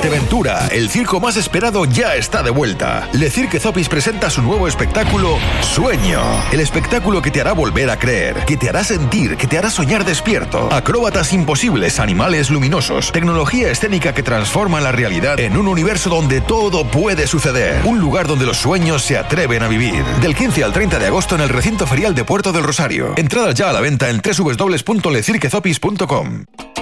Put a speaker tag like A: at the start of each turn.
A: Fuerteventura, el circo más esperado ya está de vuelta. Le Cirque Zopis presenta su nuevo espectáculo Sueño. El espectáculo que te hará volver a creer, que te hará sentir, que te hará soñar despierto. Acróbatas imposibles, animales luminosos, tecnología escénica que transforma la realidad en un universo donde todo puede suceder. Un lugar donde los sueños se atreven a vivir. Del 15 al 30 de agosto en el recinto ferial de Puerto del Rosario. Entradas ya a la venta en www.lecirquezopis.com.